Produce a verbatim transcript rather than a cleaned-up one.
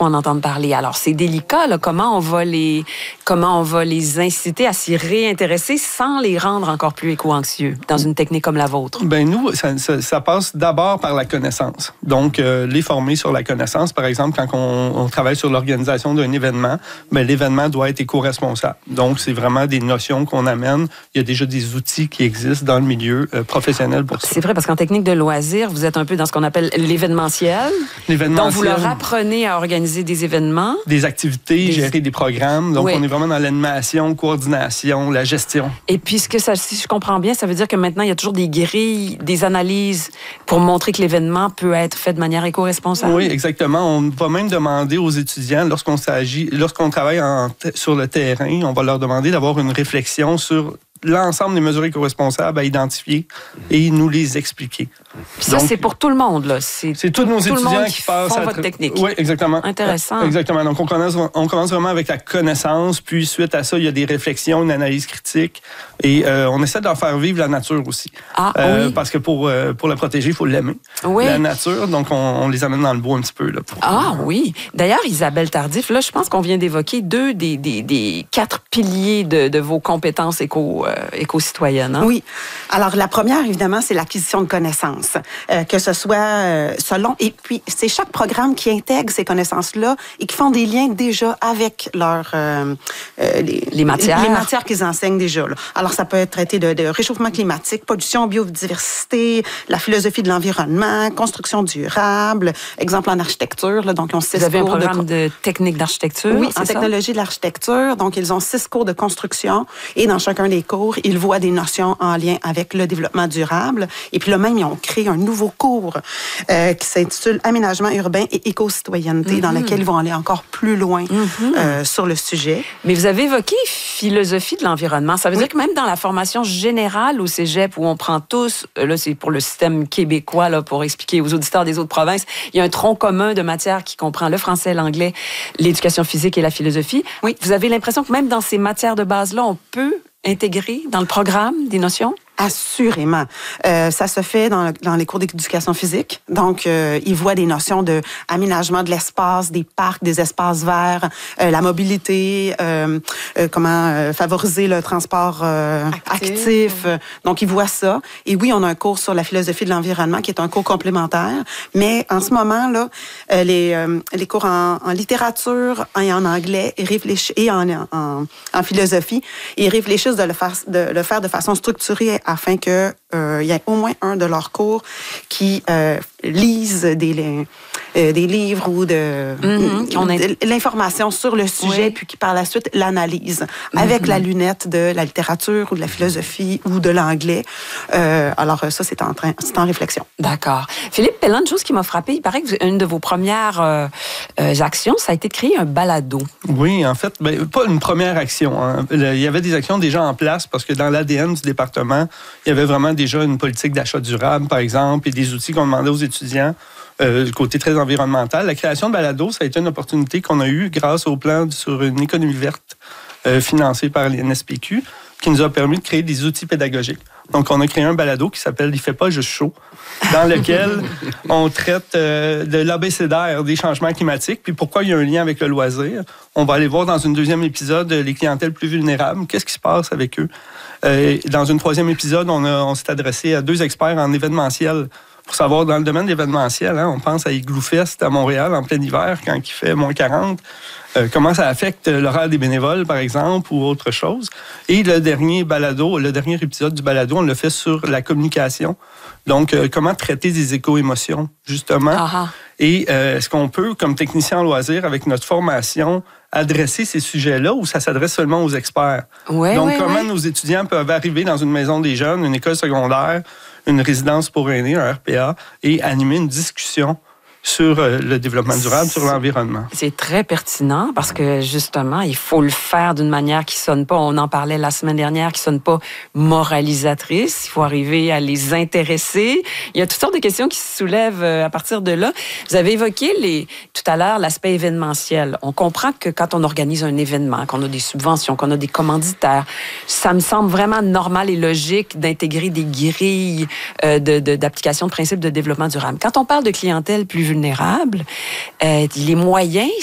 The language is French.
beaucoup en entendre parler. Alors, c'est délicat, là, comment on va les, comment on va les inciter à s'y réintéresser sans les rendre encore plus éco-anxieux dans une technique comme la vôtre? Ben nous, ça, ça, ça passe d'abord par la connaissance. Donc, euh, les former sur la connaissance. Par exemple, quand on, on travaille sur l'organisation d'un événement, ben, l'événement doit être éco-responsable. Donc, c'est vraiment des notions qu'on amène. Il y a déjà des outils qui existent dans le milieu euh, professionnel pour ça. C'est vrai, parce qu'en technique de loisir, vous êtes un peu dans ce qu'on appelle l'événementiel. L'événementiel. Donc, vous leur apprenez à organiser des événements. Des activités, des... gérer des programmes. Donc, oui. on est vraiment dans l'animation, coordination, la gestion. Et puis, ce que ça, si je comprends bien, ça veut dire que maintenant, il y a toujours des grilles, des analyses pour montrer que l'événement peut être fait de manière éco-responsable. Oui, exactement. On va même demander aux étudiants, lorsqu'on s'agit, lorsqu'on travaille en, sur le terrain, on va leur demander d'avoir une réflexion sur l'ensemble des mesures éco-responsables à identifier et nous les expliquer. Puis ça, donc, c'est pour tout le monde, là. C'est, c'est tous nos tout étudiants qui, qui passent font à votre technique. Oui, exactement. Intéressant. Exactement. Donc, on commence, on commence vraiment avec la connaissance, puis suite à ça, il y a des réflexions, une analyse critique, et euh, on essaie de leur faire vivre la nature aussi. Ah, euh, oui. Parce que pour, euh, pour la protéger, il faut l'aimer. Oui. La nature, donc on, on les amène dans le bois un petit peu. Là, pour... Ah oui. D'ailleurs, Isabelle Tardif, là, je pense qu'on vient d'évoquer deux des, des, des quatre piliers de, de vos compétences éco, euh, éco-citoyennes. Hein? Oui. Alors, la première, évidemment, c'est l'acquisition de connaissances. Euh, que ce soit euh, selon... Et puis, c'est chaque programme qui intègre ces connaissances-là et qui font des liens déjà avec leurs... Euh, euh, les, les matières. Les matières qu'ils enseignent déjà. Là. Alors, ça peut être traité de, de réchauffement climatique, pollution, biodiversité, la philosophie de l'environnement, construction durable, exemple en architecture. Là, donc, ils ont six Vous avez cours un programme de, de technique d'architecture? Oui, en ça? technologie de l'architecture. Donc, ils ont six cours de construction et dans chacun des cours, ils voient des notions en lien avec le développement durable. Et puis là même, ils ont créé un nouveau cours euh, qui s'intitule Aménagement urbain et éco-citoyenneté, mm-hmm. dans lequel ils vont aller encore plus loin mm-hmm. euh, sur le sujet. Mais vous avez évoqué philosophie de l'environnement. Ça veut oui. dire que même dans la formation générale au cégep, où on prend tous, là c'est pour le système québécois, là, pour expliquer aux auditeurs des autres provinces, il y a un tronc commun de matières qui comprend le français, l'anglais, l'éducation physique et la philosophie. Oui. Vous avez l'impression que même dans ces matières de base-là, on peut intégrer dans le programme des notions? Assurément. Euh, ça se fait dans, le, dans les cours d'éducation physique. Donc, euh, ils voient des notions de aménagement de l'espace, des parcs, des espaces verts, euh, la mobilité, euh, euh, comment euh, favoriser le transport euh, actif. actif. Donc, ils voient ça. Et oui, on a un cours sur la philosophie de l'environnement qui est un cours complémentaire. Mais en ce moment, là, euh, les, euh, les cours en, en littérature et en anglais et, réfléch- et en, en, en philosophie, ils réfléchissent de le faire de, le faire de façon structurée afin qu'il euh, y ait au moins un de leurs cours qui euh, lise des, euh, des livres ou de, mm-hmm. On est... de l'information sur le sujet, oui. puis qui par la suite l'analyse mm-hmm. avec la lunette de la littérature ou de la philosophie ou de l'anglais. Euh, alors ça, c'est en, train, c'est en réflexion. D'accord. Philippe Pelland, une chose qui m'a frappée, il paraît qu'une de vos premières euh, euh, actions, ça a été de créer un balado. Oui, en fait, ben, pas une première action. Hein. Il y avait des actions déjà en place parce que dans l'A D N du département, il y avait vraiment déjà une politique d'achat durable, par exemple, et des outils qu'on demandait aux étudiants, euh, du côté très environnemental. La création de balado, ça a été une opportunité qu'on a eue grâce au plan sur une économie verte euh, financé par l'I N S P Q, qui nous a permis de créer des outils pédagogiques. Donc, on a créé un balado qui s'appelle « Il fait pas juste chaud », dans lequel on traite euh, de l'abécédaire des changements climatiques, puis pourquoi il y a un lien avec le loisir. On va aller voir dans une deuxième épisode les clientèles plus vulnérables, qu'est-ce qui se passe avec eux. Euh, dans une troisième épisode, on, a, on s'est adressé à deux experts en événementiel pour savoir, dans le domaine de l'événementiel, hein, on pense à Igloo Fest à Montréal en plein hiver, quand il fait moins quarante, euh, comment ça affecte l'horaire des bénévoles, par exemple, ou autre chose. Et le dernier balado, le dernier épisode du balado, on l'a fait sur la communication. Donc, euh, comment traiter des éco-émotions, justement. Uh-huh. Et euh, est-ce qu'on peut, comme technicien en loisir, avec notre formation, adresser ces sujets-là ou ça s'adresse seulement aux experts? Ouais, Donc, ouais, comment ouais. nos étudiants peuvent arriver dans une maison des jeunes, une école secondaire, une résidence pour aînés, un R P A, et animer une discussion sur le développement durable, sur l'environnement. C'est très pertinent parce que, justement, il faut le faire d'une manière qui sonne pas, on en parlait la semaine dernière, qui sonne pas moralisatrice. Il faut arriver à les intéresser. Il y a toutes sortes de questions qui se soulèvent à partir de là. Vous avez évoqué les, tout à l'heure l'aspect événementiel. On comprend que quand on organise un événement, qu'on a des subventions, qu'on a des commanditaires, ça me semble vraiment normal et logique d'intégrer des grilles euh, de, de, d'application de principes de développement durable. Quand on parle de clientèle plus vulnérables, euh, les moyens